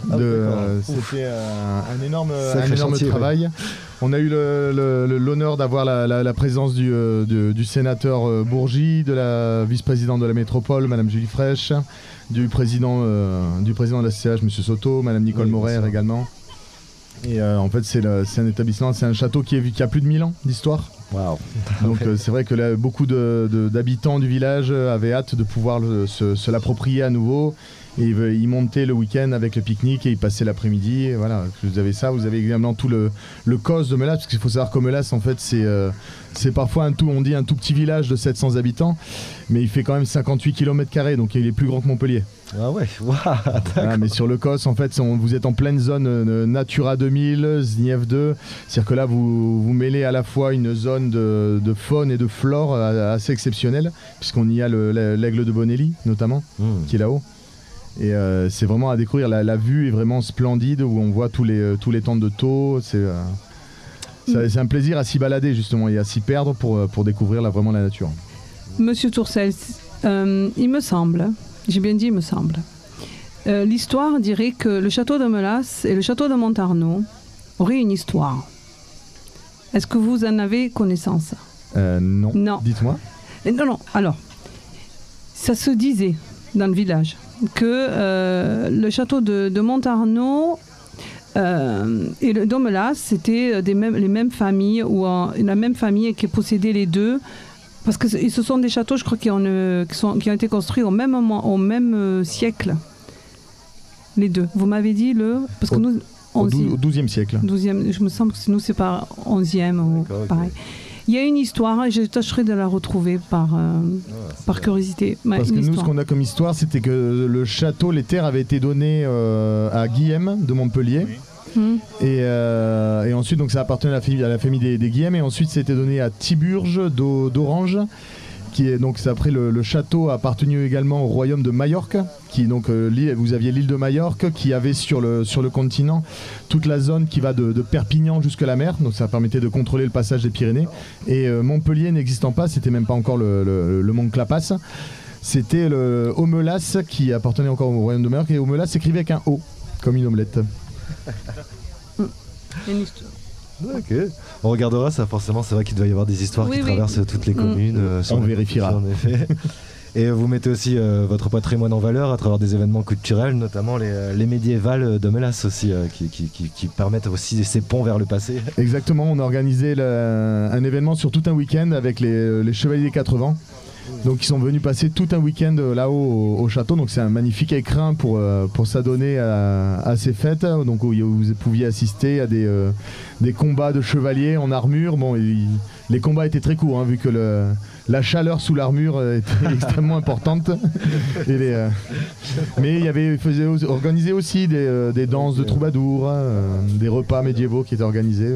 C'était un énorme chantier, travail. Ouais. On a eu l'honneur d'avoir la présence du sénateur Bourgi, de la vice-présidente de la métropole, Madame Julie Fraîche, du président de la CCH, Monsieur Soto, Madame Nicole Morer également. Et en fait, c'est un établissement, c'est un château qui a plus de 1000 ans d'histoire. Wow. Donc c'est vrai que là, beaucoup d'habitants du village avaient hâte de pouvoir se l'approprier à nouveau. Et ils montaient le week-end avec le pique-nique et ils passaient l'après-midi. Et voilà, vous avez ça, vous avez également tout le COS de Meulas, parce qu'il faut savoir qu'au Meulas, en fait, c'est parfois on dit un tout petit village de 700 habitants, mais il fait quand même 58 km², donc il est plus grand que Montpellier. Ah ouais, wow, voilà, mais sur le COS, en fait, vous êtes en pleine zone Natura 2000, ZNIEF 2, c'est-à-dire que là, vous mêlez à la fois une zone de faune et de flore assez exceptionnelle, puisqu'on y a l'aigle de Bonelli, notamment, qui est là-haut. Et c'est vraiment à découvrir, la vue est vraiment splendide, où on voit tous les temps de taux, c'est un plaisir à s'y balader justement et à s'y perdre pour découvrir vraiment la nature. Monsieur Tourcel, il me semble, j'ai bien dit il me semble, l'histoire dirait que le château de Meulas et le château de Montarnot auraient une histoire. Est-ce que vous en avez connaissance ? Non. Dites-moi. Non, alors, ça se disait dans le village que le château de Montarnot et le Meulas, c'était les mêmes familles, ou la même famille qui possédait les deux, parce que ce sont des châteaux, je crois, qui ont été construits au même siècle, les deux. Vous m'avez dit parce que nous, au XIIe siècle. 12e, je me semble que nous c'est par 11e ou pareil. Il y a une histoire et je tâcherai de la retrouver par curiosité. Parce que nous, ce qu'on a comme histoire, c'était que le château, les terres avaient été données à Guillem de Montpellier. Oui. Et ensuite, donc, ça appartenait à la famille des Guillem. Et ensuite, c'était donné à Tiburge d'Orange. Donc après le château a appartenu également au royaume de Majorque, donc vous aviez l'île de Majorque qui avait sur le continent toute la zone qui va de Perpignan jusqu'à la mer, donc ça permettait de contrôler le passage des Pyrénées. Et Montpellier n'existant pas, c'était même pas encore le mont Clapas, c'était le Haut-Meulas qui appartenait encore au royaume de Majorque, et Haut-Meulas s'écrivait avec un O, comme une omelette. Une histoire. Ok, on regardera ça forcément, c'est vrai qu'il doit y avoir des histoires qui traversent toutes les communes. On vérifiera. En effet. Et vous mettez aussi votre patrimoine en valeur à travers des événements culturels, notamment les médiévales de Meulas aussi, qui permettent aussi ces ponts vers le passé. Exactement, on a organisé un événement sur tout un week-end avec les Chevaliers des 4 Vents. Donc ils sont venus passer tout un week-end là-haut au château, donc c'est un magnifique écrin pour s'adonner à ces fêtes, donc où vous pouviez assister à des combats de chevaliers en armure. Bon, les combats étaient très courts, vu que la chaleur sous l'armure était extrêmement importante. Mais il faisait organiser aussi des danses de troubadours, des repas médiévaux qui étaient organisés.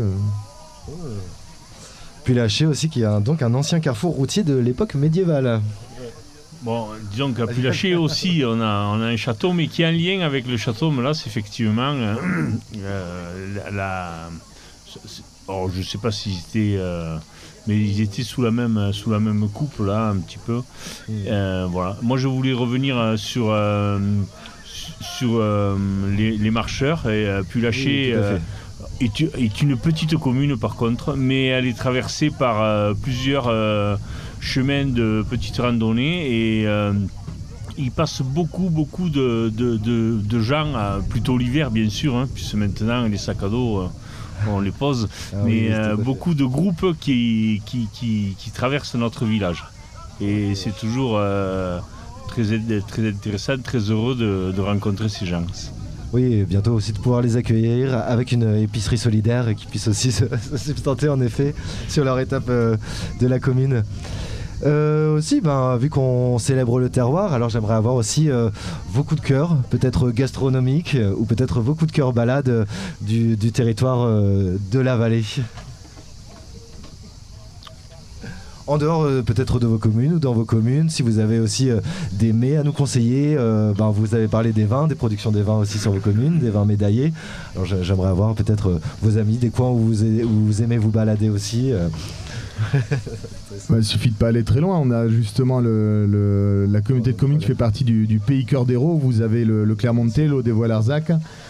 Puis Puy-Laché aussi, qui est donc un ancien carrefour routier de l'époque médiévale. Bon, disons qu'à Puy-Laché aussi, on a un château, mais qui a un lien avec le château Meulas, effectivement. Je ne sais pas s'ils étaient... mais ils étaient sous la même coupe, là, un petit peu. Voilà. Moi, je voulais revenir sur les marcheurs. Et Puy-Laché est une petite commune, par contre, mais elle est traversée par plusieurs chemins de petites randonnées. Et il passe beaucoup de gens, plutôt l'hiver, bien sûr, puisque maintenant, les sacs à dos... on les pose, beaucoup de groupes qui traversent notre village. Et c'est toujours très intéressant, très heureux de rencontrer ces gens. Oui, et bientôt aussi de pouvoir les accueillir avec une épicerie solidaire et qui puisse aussi se substanter en effet sur leur étape de la commune. Aussi, vu qu'on célèbre le terroir, alors j'aimerais avoir aussi vos coups de cœur, peut-être gastronomiques ou peut-être vos coups de cœur balades du territoire de la vallée. En dehors peut-être de vos communes ou dans vos communes, si vous avez aussi des mets à nous conseiller, vous avez parlé des vins, des productions des vins aussi sur vos communes, des vins médaillés. Alors j'aimerais avoir peut-être vos amis, des coins où vous aimez vous balader aussi. Il suffit de pas aller très loin. On a justement la communauté de communes qui fait partie du pays Cœur d'Hérault. Vous avez le Clermontais, l'Eau des Voix-Larzac,